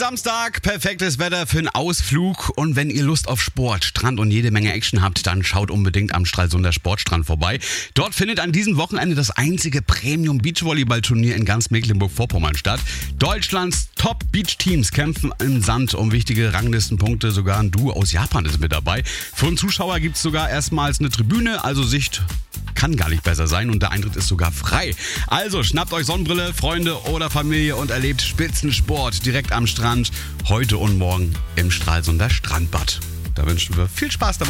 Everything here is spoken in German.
Samstag, perfektes Wetter für einen Ausflug. Und wenn ihr Lust auf Sport, Strand und jede Menge Action habt, dann schaut unbedingt am Stralsunder Sportstrand vorbei. Dort findet an diesem Wochenende das einzige Premium-Beachvolleyball-Turnier in ganz Mecklenburg-Vorpommern statt. Deutschlands Top-Beach-Teams kämpfen im Sand um wichtige Ranglistenpunkte. Sogar ein Duo aus Japan ist mit dabei. Für einen Zuschauer gibt es sogar erstmals eine Tribüne, also Sicht kann gar nicht besser sein und der Eintritt ist sogar frei. Also schnappt euch Sonnenbrille, Freunde oder Familie und erlebt Spitzensport direkt am Strand. Heute und morgen im Stralsunder Strandbad. Da wünschen wir viel Spaß dabei.